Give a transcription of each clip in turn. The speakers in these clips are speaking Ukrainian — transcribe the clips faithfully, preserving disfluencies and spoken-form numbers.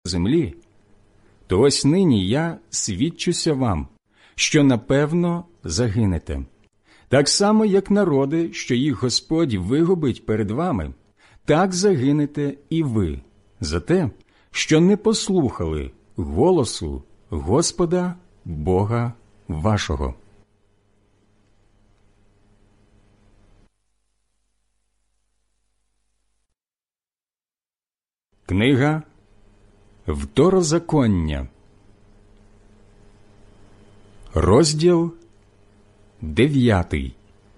землі, то ось нині я свідчуся вам, що напевно загинете. Так само, як народи, що їх Господь вигубить перед вами, так загинете і ви за те, що не послухали голосу Господа Бога вашого. Книга Второзаконня, розділ дев'ятий.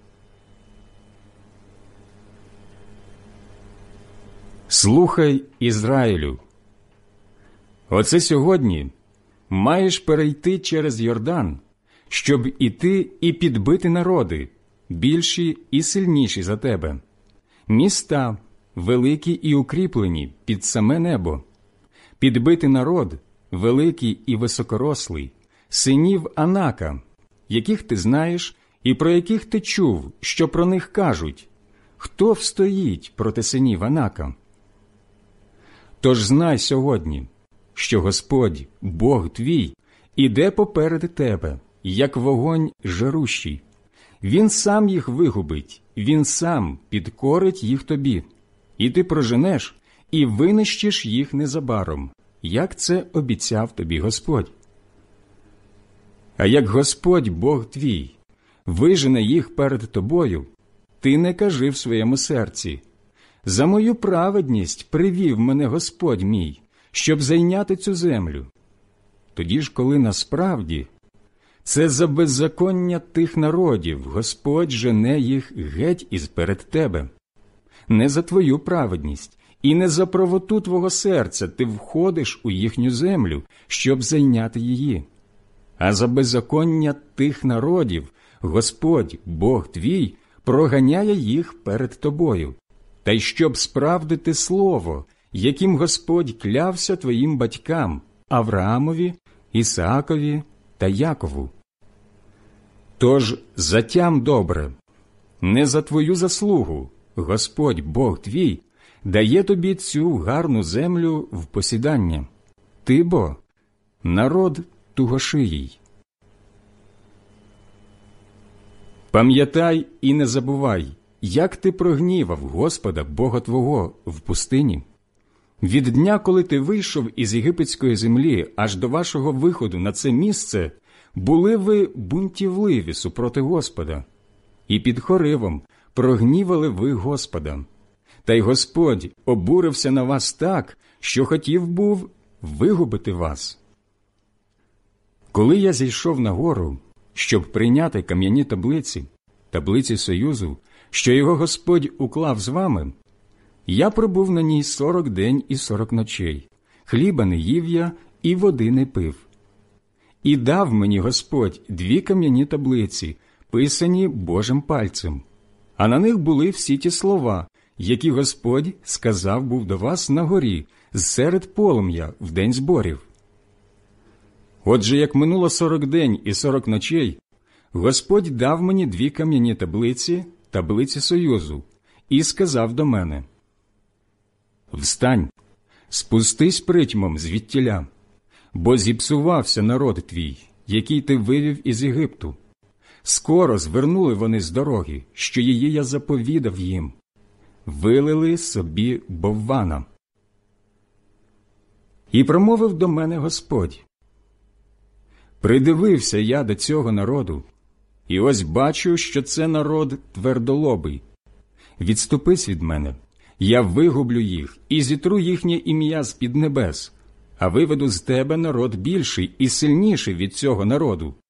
Слухай, Ізраїлю, оце сьогодні маєш перейти через Йордан, щоб іти і підбити народи, більші і сильніші за тебе, міста, великі і укріплені під саме небо, підбити народ, великий і високорослий, синів Анака, яких ти знаєш і про яких ти чув, що про них кажуть, хто встоїть проти синів Анака? Тож знай сьогодні, що Господь, Бог твій, іде поперед тебе, як вогонь жарущий. Він сам їх вигубить, він сам підкорить їх тобі. І ти проженеш, і винищиш їх незабаром, як це обіцяв тобі Господь. А як Господь, Бог твій, вижене їх перед тобою, ти не кажи в своєму серці: «За мою праведність привів мене Господь мій, щоб зайняти цю землю». Тоді ж, коли насправді це за беззаконня тих народів Господь жене їх геть із перед тебе. Не за твою праведність і не за правоту твого серця ти входиш у їхню землю, щоб зайняти її. А за беззаконня тих народів Господь, Бог твій, проганяє їх перед тобою. Та й щоб справдити слово, яким Господь клявся твоїм батькам Авраамові, Ісаакові та Якову. Тож затям добре, не за твою заслугу Господь, Бог твій, дає тобі цю гарну землю в посідання. Ти бо народ тугошиїй. Пам'ятай і не забувай, як ти прогнівав Господа, Бога твого, в пустині. Від дня, коли ти вийшов із єгипетської землі аж до вашого виходу на це місце, були ви бунтівливі супроти Господа, і під Хоривом прогнівали ви Господа. Та й Господь обурився на вас так, що хотів був вигубити вас. Коли я зійшов на гору, щоб прийняти кам'яні таблиці, таблиці Союзу, що його Господь уклав з вами, я пробув на ній сорок день і сорок ночей, хліба не їв я і води не пив. І дав мені Господь дві кам'яні таблиці, писані Божим пальцем, а на них були всі ті слова, які Господь сказав був до вас на горі, зсеред полум'я в день зборів. Отже, як минуло сорок день і сорок ночей, Господь дав мені дві кам'яні таблиці, таблиці Союзу, і сказав до мене: «Встань, спустись притьмом звідтіля, бо зіпсувався народ твій, який ти вивів із Єгипту. Скоро звернули вони з дороги, що її я заповідав їм, вилили собі боввана». І промовив до мене Господь: «Придивився я до цього народу, і ось бачу, що це народ твердолобий. Відступись від мене, я вигублю їх і зітру їхнє ім'я з-під небес, а виведу з тебе народ більший і сильніший від цього народу,